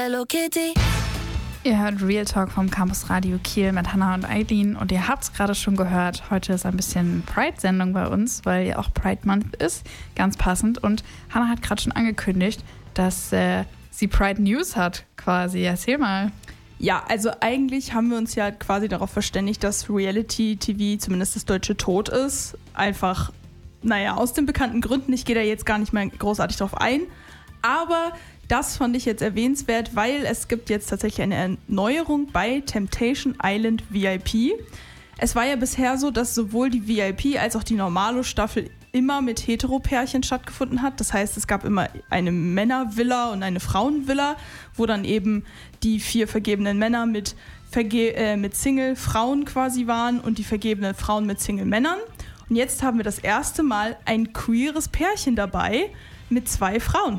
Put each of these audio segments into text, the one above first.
Hello Kitty. Ihr hört Real Talk vom Campus Radio Kiel mit Hannah und Eileen und ihr habt es gerade schon gehört, heute ist ein bisschen Pride-Sendung bei uns, weil ja auch Pride Month ist, ganz passend, und Hannah hat gerade schon angekündigt, dass sie Pride News hat quasi. Erzähl mal. Ja, also eigentlich haben wir uns ja quasi darauf verständigt, dass Reality-TV, zumindest das Deutsche, tot ist. Einfach, aus den bekannten Gründen, ich gehe da jetzt gar nicht mehr großartig drauf ein, aber das fand ich jetzt erwähnenswert, weil es gibt jetzt tatsächlich eine Erneuerung bei Temptation Island VIP. Es war ja bisher so, dass sowohl die VIP als auch die normale Staffel immer mit Hetero-Pärchen stattgefunden hat. Das heißt, es gab immer eine Männervilla und eine Frauenvilla, wo dann eben die 4 vergebenen Männer mit Single-Frauen quasi waren und die vergebenen Frauen mit Single-Männern. Und jetzt haben wir das erste Mal ein queeres Pärchen dabei mit 2 Frauen.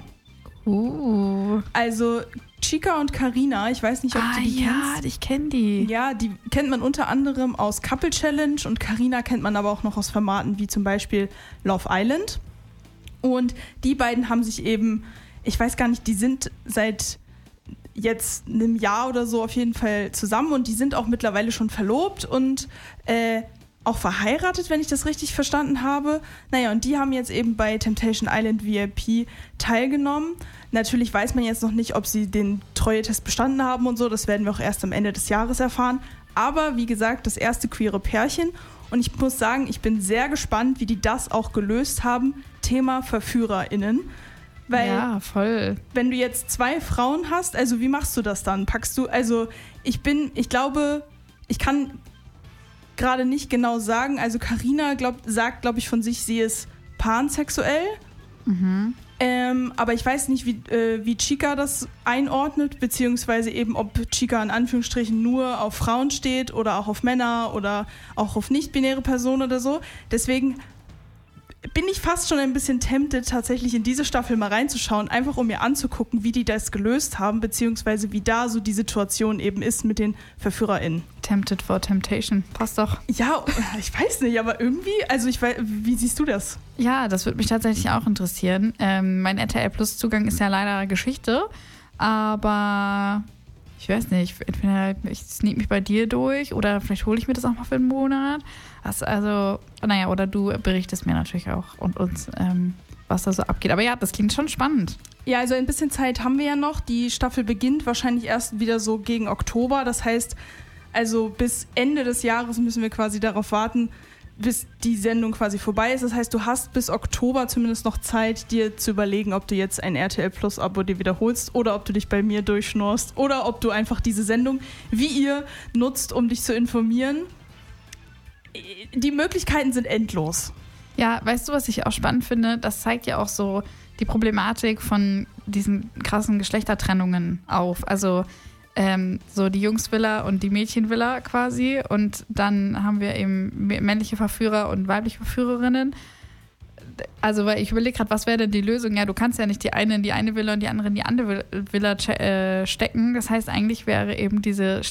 Also Chica und Carina, ich weiß nicht, ob du die kennst. Ja, ich kenne die. Ja, die kennt man unter anderem aus Couple Challenge und Carina kennt man aber auch noch aus Formaten wie zum Beispiel Love Island. Und die beiden haben sich eben, ich weiß gar nicht, die sind seit jetzt einem Jahr oder so auf jeden Fall zusammen und die sind auch mittlerweile schon verlobt und auch verheiratet, wenn ich das richtig verstanden habe. Und die haben jetzt eben bei Temptation Island VIP teilgenommen. Natürlich weiß man jetzt noch nicht, ob sie den Treue-Test bestanden haben und so. Das werden wir auch erst am Ende des Jahres erfahren. Aber wie gesagt, das erste queere Pärchen. Und ich muss sagen, ich bin sehr gespannt, wie die das auch gelöst haben. Thema VerführerInnen. Weil, ja, voll. Wenn du jetzt 2 Frauen hast, also wie machst du das dann? Ich kann gerade nicht genau sagen, also Carina sagt, glaube ich, von sich, sie ist pansexuell. Mhm. Aber ich weiß nicht, wie Chica das einordnet, beziehungsweise eben, ob Chica in Anführungsstrichen nur auf Frauen steht oder auch auf Männer oder auch auf nicht-binäre Personen oder so. Deswegen bin ich fast schon ein bisschen tempted, tatsächlich in diese Staffel mal reinzuschauen, einfach um mir anzugucken, wie die das gelöst haben, beziehungsweise wie da so die Situation eben ist mit den VerführerInnen. Tempted for Temptation, passt doch. Ja, ich weiß nicht, aber irgendwie, wie siehst du das? Ja, das würde mich tatsächlich auch interessieren. Mein RTL Plus Zugang ist ja leider Geschichte, aber ich weiß nicht, entweder ich sneak mich bei dir durch oder vielleicht hole ich mir das auch mal für einen Monat. Oder du berichtest mir natürlich auch und uns, was da so abgeht. Aber ja, das klingt schon spannend. Ja, also ein bisschen Zeit haben wir ja noch. Die Staffel beginnt wahrscheinlich erst wieder so gegen Oktober. Das heißt, also bis Ende des Jahres müssen wir quasi darauf warten, bis die Sendung quasi vorbei ist. Das heißt, du hast bis Oktober zumindest noch Zeit, dir zu überlegen, ob du jetzt ein RTL Plus Abo dir wiederholst oder ob du dich bei mir durchschnorst oder ob du einfach diese Sendung wie ihr nutzt, um dich zu informieren. Die Möglichkeiten sind endlos. Ja, weißt du, was ich auch spannend finde? Das zeigt ja auch so die Problematik von diesen krassen Geschlechtertrennungen auf. Also so die Jungsvilla und die Mädchenvilla quasi. Und dann haben wir eben männliche Verführer und weibliche Verführerinnen. Also, weil ich überlege gerade, was wäre denn die Lösung? Ja, du kannst ja nicht die eine in die eine Villa und die andere in die andere Villa stecken. Das heißt, eigentlich wäre eben diese